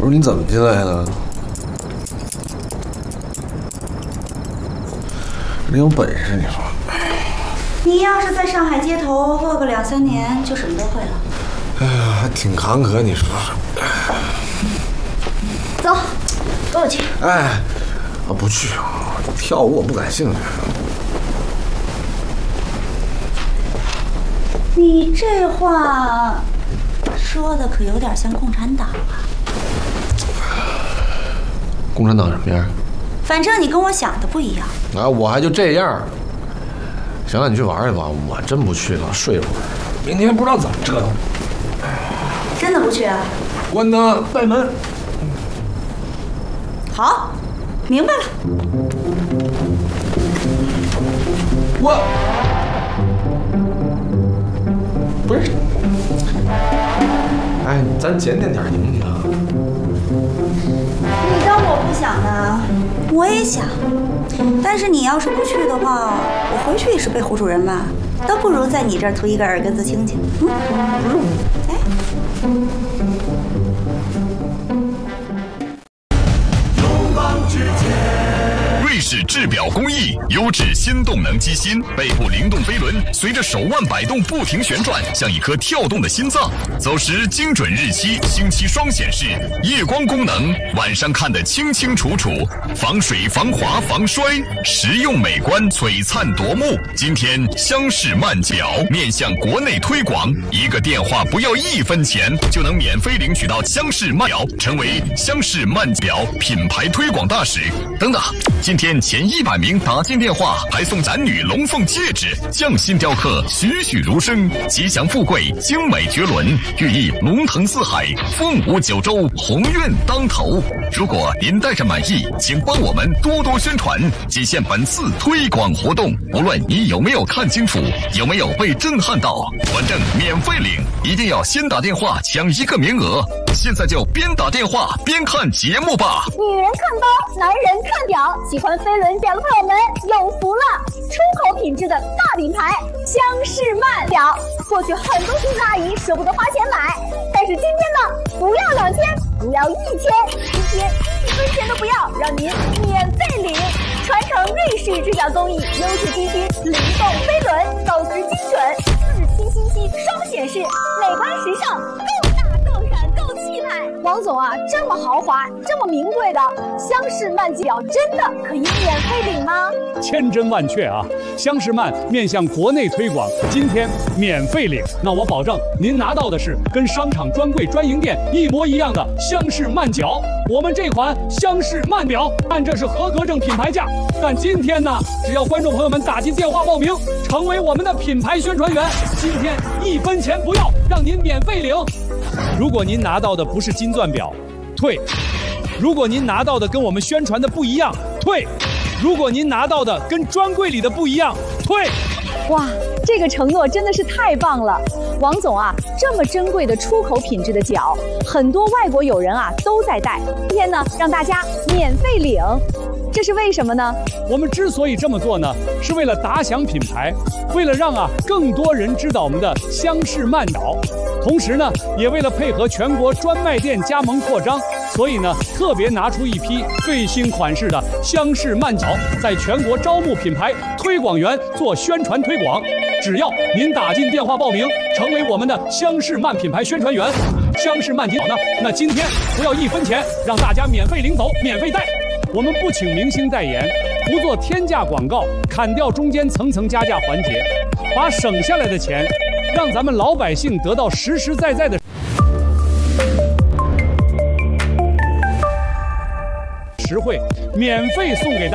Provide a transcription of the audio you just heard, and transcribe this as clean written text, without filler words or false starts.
不是你怎么进来的？真有本事，你说。 你要是在上海街头饿个2、3年，就什么都会了。 哎呀，还挺坎坷，你说说。 走，跟我去。 哎，我不去，跳舞我不感兴趣。 你这话说的可有点像共产党啊！ 共产党什么样？ 反正你跟我想的不一样。 啊，我还就这样。行了，你去玩去吧，我真不去了，睡会儿。明天不知道怎么折腾。 真的不去啊？ 关灯，带门。 好，明白了。 我不是，哎，咱检点点行不行？ 你当我不想呢？我也想，但是你要是不去的话，我回去也是被胡主任骂，倒不如在你这儿图一个耳根子清净。不是，哎。 瑞士制表工艺，优质新动能机芯，背部灵动飞轮随着手腕摆动不停旋转，像一颗跳动的心脏。走时精准日期，星期双显示，夜光功能，晚上看得清清楚楚，防水、防滑、防摔，实用美观，璀璨夺目。今天厢式慢表面向国内推广，一个电话不要1分钱，就能免费领取到厢式慢表，成为厢式慢表品牌推广大使。等等，今天前100名打进电话，还送男女龙凤戒指，匠心雕刻，栩栩如生，吉祥富贵，精美绝伦，寓意龙腾四海，凤舞九州，鸿运当头。如果您带着满意，请帮我们多多宣传，仅限本次推广活动。无论你有没有看清楚，有没有被震撼到，反正免费领，一定要先打电话抢1个名额。现在就边打电话边看节目吧。 女人看包，男人看表，喜欢飞轮表的朋友们有福了！出口品质的大品牌厢式慢表，过去很多叔叔阿姨舍不得花钱买，但是今天呢，不要2000，不要1000，今天1分钱都不要，让您免费领！传承瑞士制表工艺，优质机芯，灵动飞轮，走时精准，4期星期双显示，美观时尚，够大够闪够气派。王总啊，这么豪华，这么名贵的厢式慢表，真的可以免费领吗？ 千真万确啊！厢式慢面向国内推广，今天免费领。那我保证您拿到的是跟商场专柜专营店一模一样的厢式慢表。我们这款厢式慢表按这是合格证品牌价，但今天呢，只要观众朋友们打进电话报名，成为我们的品牌宣传员，今天1分钱不要，让您免费领。如果您拿到的不是金钻表，退；如果您拿到的跟我们宣传的不一样，退；如果您拿到的跟专柜里的不一样，退。 哇，这个承诺真的是太棒了！王总啊，这么珍贵的出口品质的表，很多外国友人啊都在戴。今天呢，让大家免费领，这是为什么呢？ 我们之所以这么做呢，是为了打响品牌，为了让更多人知道我们的厢式慢表，同时呢，也为了配合全国专卖店加盟扩张，所以呢，特别拿出一批最新款式的厢式慢表，在全国招募品牌推广员做宣传推广。只要您打进电话报名，成为我们的厢式慢品牌宣传员，厢式慢表呢，那今天不要1分钱，让大家免费领走，免费带。我们不请明星代言，不做天价广告，砍掉中间层层加价环节，把省下来的钱，让咱们老百姓得到实实在在的实惠，免费送给大家。